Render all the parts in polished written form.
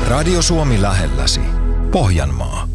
Radio Suomi lähelläsi. Pohjanmaa.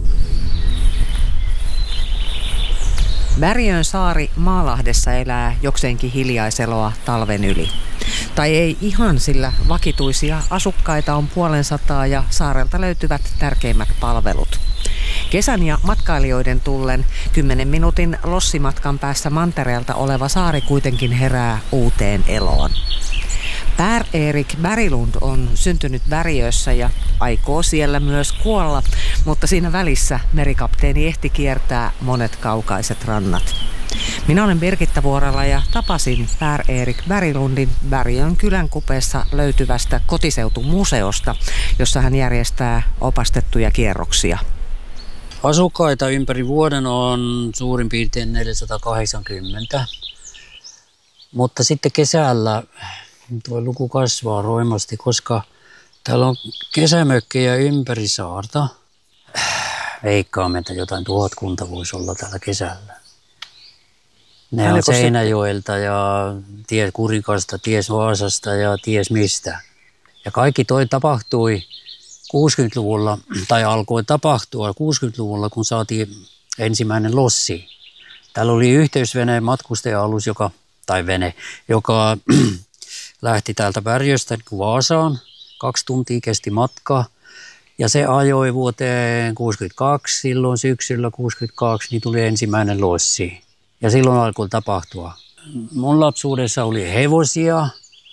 Värjön saari Maalahdessa elää jokseenkin hiljaiseloa talven yli. Tai ei ihan, sillä vakituisia asukkaita on 500 ja saarelta löytyvät tärkeimmät palvelut. Kesän ja matkailijoiden tullen 10 minuutin lossimatkan päässä mantereelta oleva saari kuitenkin herää uuteen eloon. Per-Erik Berglund on syntynyt Värjössä ja aikoo siellä myös kuolla, mutta siinä välissä merikapteeni ehti kiertää monet kaukaiset rannat. Minä olen Birgitta Vuorala ja tapasin Per-Erik Berglundin Värjön kylän kupeessa löytyvästä kotiseutumuseosta, jossa hän järjestää opastettuja kierroksia. Asukkaita ympäri vuoden on suurin piirtein 480, mutta sitten kesällä tuo luku kasvaa roimasti, koska täällä on kesämökkejä ympäri saarta. Veikkaamme, että jotain 1000 voisi olla täällä kesällä. Ne on Seinäjoelta ja ties Kurikasta, ties Vaasasta ja ties mistä. Ja kaikki toi tapahtui 60-luvulla, tai alkoi tapahtua 60-luvulla, kun saatiin ensimmäinen lossi. Täällä oli yhteysveneen matkustaja-alus, joka lähti täältä Värjöstä Vaasaan. 2 tuntia kesti matkaa ja se ajoi vuoteen 62, silloin syksyllä 62, niin tuli ensimmäinen lossi. Ja silloin alkoi tapahtua. Mun lapsuudessa oli hevosia,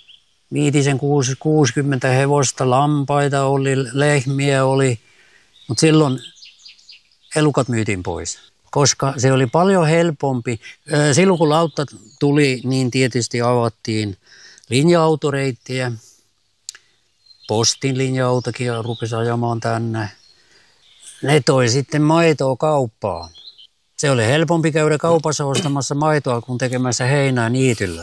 60 hevosta, lampaita oli, lehmiä oli, mutta silloin elukat myytiin pois. Koska se oli paljon helpompi. Silloin kun lautta tuli, niin tietysti avattiin linja-autoreittiä. Postin linja-autokin rupesi ajamaan tänne. Ne toi sitten maitoa kauppaan. Se oli helpompi käydä kaupassa ostamassa maitoa kuin tekemässä heinää niityllä.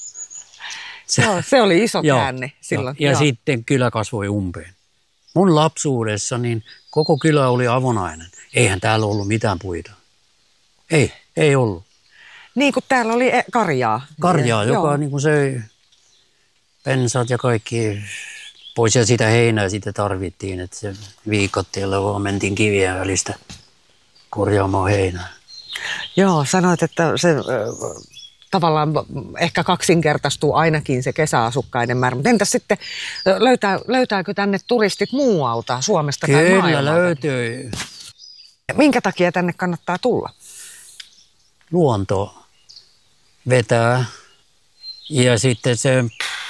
Se oli iso käänne silloin. Ja sitten kylä kasvoi umpeen. Mun lapsuudessa niin koko kylä oli avonainen. Eihän täällä ollut mitään puita. Ei ollut. Niin kuin täällä oli karjaa. Karjaa, joka niin kuin söi pensat ja kaikki pois. Ja sitä heinää sitten tarvittiin, että se viikotteella vaan mentiin kivien välistä korjaamaan heinää. Joo, sanoit, että se tavallaan ehkä kaksinkertaistuu ainakin se kesäasukkaiden määrä. Mutta entäs sitten, löytääkö tänne turistit muualta, Suomesta tai maailmalta? Kyllä löytyy. Minkä takia tänne kannattaa tulla? Luonto vetää ja sitten se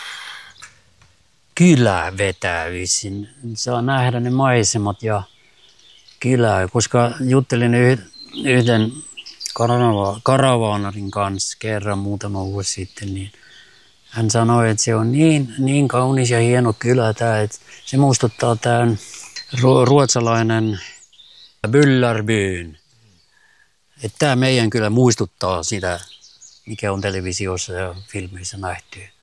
kylä vetää vissiin. Saa nähdä ne maisemat ja kylää, koska juttelin yhden karavaanarin kanssa kerran muutama vuosi sitten, niin hän sanoi, että se on niin kaunis ja hieno kylä tämä, että se muistuttaa tämän ruotsalainen Bullerbyn. Että tämä meidän kylä muistuttaa sitä, mikä on televisiossa ja filmeissä nähty.